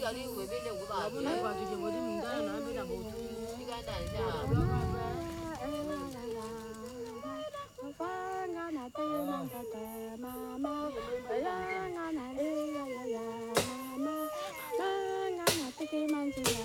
里会被那舞蹈。 不能管这些，我的名单那边的不出。 你看等一下。 妈妈。